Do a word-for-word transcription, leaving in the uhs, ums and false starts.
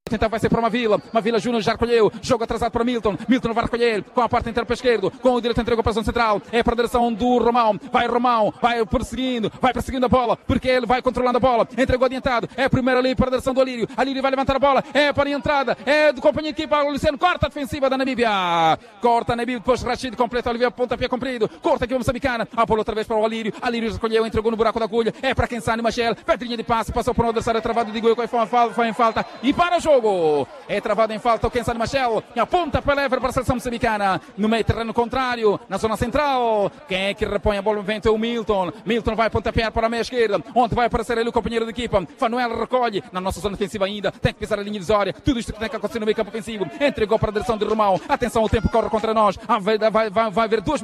tentar vai ser para Mavila. Mavila Júnior já recolheu. Jogo atrasado para Milton. Milton vai recolher com a parte inteira para a esquerda. Com o direito entregou para a zona central. É para a direção do Romão. Vai Romão. Vai perseguindo. Vai perseguindo a bola. Porque ele vai controlando a bola. Entregou adiantado. É primeiro ali para a direção do Alírio. Alírio vai levantar a bola. É para a entrada. É do companheiro de equipa. O Luciano corta a defensiva da Namíbia. Corta a Namíbia. Depois Rachid completa. Olivia pontapé comprido. Corta aqui o Moçambicana. A bola outra vez para o Alírio. Alírio recolheu. Entregou no buraco da agulha. É para Kensani Machel. Pedrinha de passe. Passou por um adversário travado. Digo eu que foi em falta. E para o jogo. É travado em falta o Kensani Machel. E aponta para lever para a seleção moçambicana. No meio terreno contrário. Na zona central. Quem é que repõe a bola no vento é o Milton. Milton vai pontapear para a meia esquerda. Onde vai aparecer ali o companheiro de equipa. Fanuel recolhe. Na nossa zona defensiva ainda. Tem que pisar a linha divisória. Tudo isto que tem que acontecer no meio campo ofensivo. Entregou para a direção de Romão. Atenção, o tempo corre contra nós. Vai, vai, vai, vai haver duas